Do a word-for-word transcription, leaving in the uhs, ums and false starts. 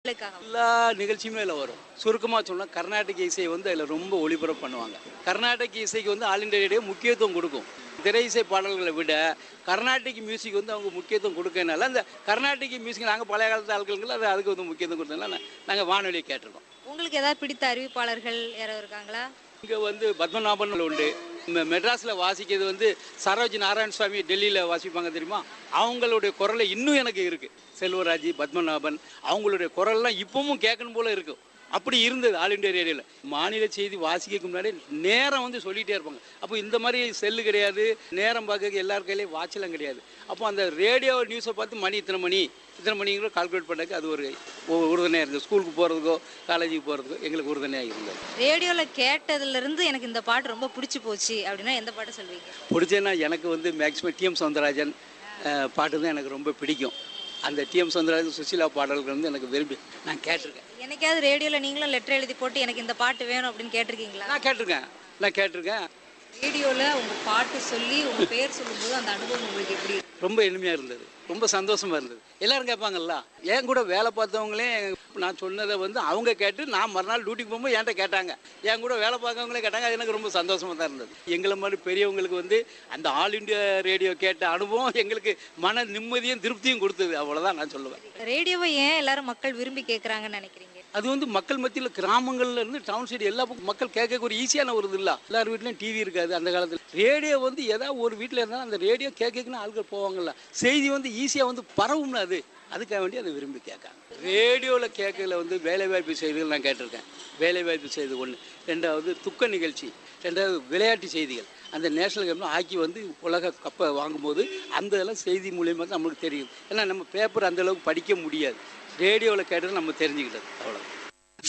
மக்களுக்காக? எல்லா நிகழ்ச்சியுமே அதில் வரும். சுருக்கமாக சொன்னால் கர்நாடக இசை வந்து அதில் ரொம்ப ஒளிபரப்பு பண்ணுவாங்க. கர்நாடக இசைக்கு வந்து ஆல் இண்டியா ரேடியோ முக்கியத்துவம் கொடுக்கும். திரை இசை பாடல்களை விட கர்நாடிக் மியூசிக் வந்து அவங்க முக்கியத்துவம் கொடுக்கறனால அந்த கர்நாடிக் மியூசிக் நாங்கள் பழைய காலத்து ஆட்களுக்கு அது அதுக்கு வந்து முக்கியத்துவம் கொடுத்ததுனால நாங்கள் வானொலியை கேட்டிருக்கோம். உங்களுக்கு ஏதாவது பிடித்த அறிவிப்பாளர்கள் யாராவது இருக்காங்களா? இங்கே வந்து பத்மநாபன் உண்டு. மெட்ராஸில் வாசிக்கிறது வந்து சரோஜ் நாராயண சுவாமி டெல்லியில் வாசிப்பாங்க தெரியுமா, அவங்களுடைய குரலை இன்னும் எனக்கு இருக்குது. செல்வராஜ், பத்மநாபன் அவங்களுடைய குரல்லாம் இப்பவும் கேட்கணும் போல இருக்கும். அப்படி இருந்தது ஆல் இண்டியா ரேடியோவில். மாநில செய்தி வாசிக்க முன்னாடி நேரம் வந்து சொல்லிகிட்டே இருப்பாங்க. அப்போ இந்த மாதிரி செல்லு கிடையாது, நேரம் பார்க்க எல்லார் கையிலையும் வாட்செல்லாம் கிடையாது. அப்போ அந்த ரேடியோ நியூஸை பார்த்து மணி இத்தனை மணி இத்தனை மணிங்கிற கால்குலேட் பண்ணக்கு அது ஒரு உறுதுணையாக இருந்தது. ஸ்கூலுக்கு போகிறதுக்கோ காலேஜுக்கு போகிறதுக்கோ எங்களுக்கு உறுதுணையாக இருந்தது. ரேடியோவில் கேட்டதுலேருந்து எனக்கு இந்த பாட்டு ரொம்ப பிடிச்சி போச்சு அப்படின்னா எந்த பாட்டு சொல்வீங்க? பிடிச்சேன்னா எனக்கு வந்து மேக்ஸிமம் டிஎம் சௌந்தரராஜன் பாட்டு தான் எனக்கு ரொம்ப பிடிக்கும். அந்த டிஎம் சௌந்தரராஜன், சுசீலா பாடல்கள் வந்து எனக்கு விரும்பி நான் கேட்டிருக்கேன். என்னைக்காவது ரேடியோவில் நீங்களும் லெட்டர் எழுதி போட்டு எனக்கு இந்த பாட்டு வேணும் அப்படின்னு கேட்டிருக்கீங்களா? நான் கேட்டிருக்கேன் நான் கேட்டிருக்கேன் ரேடியோவில் உங்கள் பாட்டு சொல்லி உங்கள் பேர் சொல்லும்போது அந்த அனுபவம் உங்களுக்கு எப்படி? ரொம்ப இனிமையாக இருந்தது, ரொம்ப சந்தோஷமாக இருந்தது. எல்லோரும் கேட்பாங்கல்ல, என் கூட வேலை பார்த்தவங்களே நான் சொன்னதை வந்து அவங்க கேட்டு நான் மறுநாள் டியூட்டிக்கு போகும்போது என்கிட்ட கேட்டாங்க. என் கூட வேலை பார்க்கவங்களே கேட்டாங்க. அது எனக்கு ரொம்ப சந்தோஷமாக தான் இருந்தது. எங்களை மாதிரி பெரியவங்களுக்கு வந்து அந்த ஆல் இண்டியா ரேடியோ கேட்ட அனுபவம் எங்களுக்கு மன நிம்மதியும் திருப்தியும் கொடுத்தது. அவ்வளோதான் நான் சொல்லுவேன். ரேடியோவை ஏன் எல்லாரும் மக்கள் விரும்பி கேட்குறாங்கன்னு நினைக்கிறீங்க? அது வந்து மக்கள் மத்தியில் கிராமங்கள்ல இருந்து டவுன் சைடு எல்லா பக்கம் மக்கள் கேட்க ஒரு ஈஸியான ஒரு இது இல்லை. எல்லார் வீட்லையும் டிவி இருக்காது அந்த காலத்தில். ரேடியோ வந்து ஏதாவது ஒரு வீட்டில் இருந்தாலும் அந்த ரேடியோ கேட்கக்குன்னு ஆட்கள் போவாங்கல்ல. செய்தி வந்து ஈஸியாக வந்து பரவும்னு அது அதுக்காக வேண்டி அதை விரும்பி கேட்காங்க. ரேடியோவில் கேட்கல வந்து வேலைவாய்ப்பு செய்திகள் நான் கேட்டிருக்கேன். வேலைவாய்ப்பு செய்தி ஒன்று. ரெண்டாவது துக்க நிகழ்ச்சி. ரெண்டாவது விளையாட்டு செய்திகள். அந்த நேஷனல் கேம் ஆக்கி வந்து உலக கப்பை வாங்கும்போது அந்த இதெல்லாம் செய்தி மூலியமாக தான் நம்மளுக்கு தெரியும். ஏன்னா நம்ம பேப்பர் அந்தளவுக்கு படிக்க முடியாது. ரேடியோவில் கேட்டது நம்ம தெரிஞ்சுக்கிட்டது அவ்வளோ.